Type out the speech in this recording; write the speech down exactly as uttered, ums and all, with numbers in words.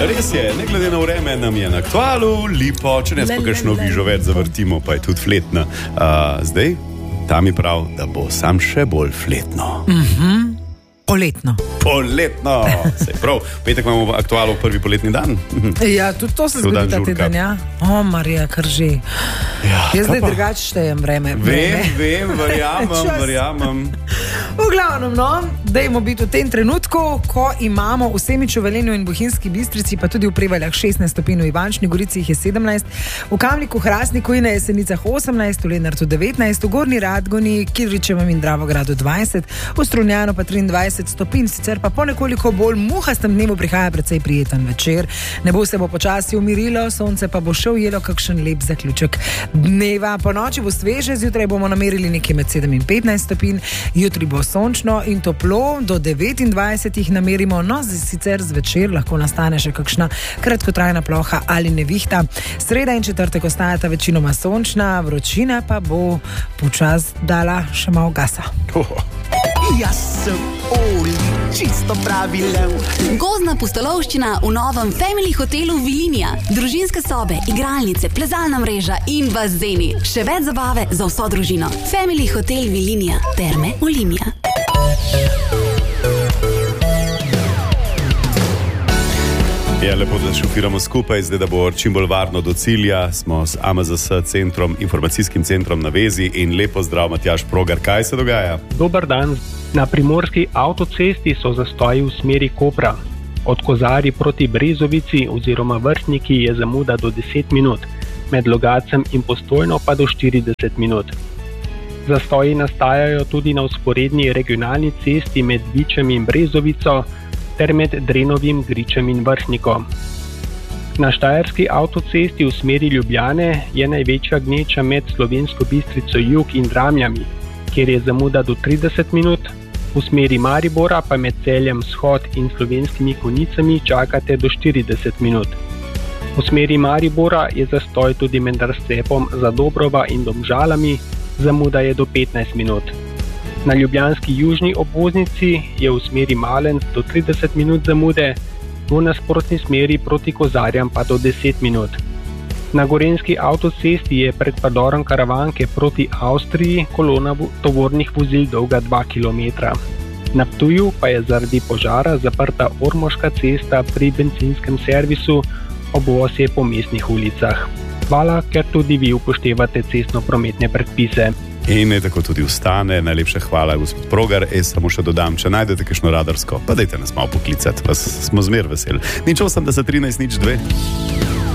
Res je, ne glede na vreme, nam je na aktualu, lipo, če ne smo kakšno vižo več zavrtimo, pa je tudi fletna. Uh, zdaj, tam je prav, da bo sam še bolj fletno. Mhm. Poletno. Poletno. Sej prav, v petek imamo v aktualu prvi poletni dan. Ja, tudi to se zgodi ta teden, ja. O, Marija, kar že. Ja, Jaz zdaj drugače štejem vreme. Vem, vem, verjamem, verjamem. V glavnem, no, dajmo biti v tem trenutku, ko imamo v Semiču, Velenju in Bohinjski Bistrici, pa tudi v Prevaljah šestnajst stopinj, v Ivančni Gorici jih je sedemnajst, v Kamniku, Hrastniku in na Jesenicah osemnajst, v Lenartu devetnajst, v Gornji Radgoni, Kidričevem in Dravogradu dvajset, v Strunjanu pa triindvajset stopinj, sicer pa po nekoliko bolj muhastem dnevu prihaja precej prijeten večer. Nebo se bo počasi umirilo, sonce pa bo še ujelo kakšen lep zaključek dneva. Po noči bo sveže, zjutraj bomo namerili nekje med sedem in petnajst stopinj, jutri bo sončno in toplo, do devetindvajset jih namerimo, no sicer zvečer lahko nastane še kakšna kratkotrajna ploha ali nevihta. Sreda in četrtek ostajata večinoma sončna, vročina pa bo počas dala še malo gasa. Oh. Jaz sem Oli, čisto pravi lev. Gozdna pustolovščina v novem Family hotelu Vilinija. Družinske sobe, igralnice, plezalna mreža in bazeni. Še več zabave za vso družino. Family hotel Vilinija. Terme Olimia. Ja, lepo, da šofiramo skupaj, zdaj da bo čim bolj varno do cilja. Smo s A M Z S centrom, informacijskim centrom na vezi in lepo zdrav, Matjaž Progar. Kaj se dogaja? Dober dan. Na primorski avtocesti so zastoji v smeri Kopra. Od Kozarij proti Brezovici oziroma Vrhniki je zamuda do deset minut, med Logacem in Postojno pa do štirideset minut. Zastoji nastajajo tudi na vzporedni regionalni cesti med Vičem in Brezovico ter med Drenovim, Gričem in Vrhnikom. Na štajerski avtocesti v smeri Ljubljane je največja gneča med Slovensko Bistrico jug in Dramljami, kjer je zamuda do trideset minut, v smeri Maribora pa med Celjem Vzhod in Slovenskimi Konjicami čakate do štirideset minut. V smeri Maribora je zastoj tudi med razcepom Zadobrova in Domžalami, zamuda je do petnajst minut. Na ljubljanski južni obvoznici je v smeri Malenc do trideset minut zamude, v nasprotni smeri proti Kozarjam pa do deset minut. Na gorenjski avtocesti je pred predorom Karavanke proti Avstriji kolona tovornih vozil dolga dva kilometra. Na Ptuju pa je zaradi požara zaprta Ormoška cesta pri bencinskem servisu ob osje po mestnih ulicah. Hvala, ker tudi vi upoštevate cestno-prometne predpise. In ne tako tudi ustane. Najlepša hvala, gospod Progar. Jaz samo še dodam, če najdete kakšno radarsko, pa dajte nas malo poklicati, pa smo zmer veseli. Nič osem, da se trinajst, nič dve.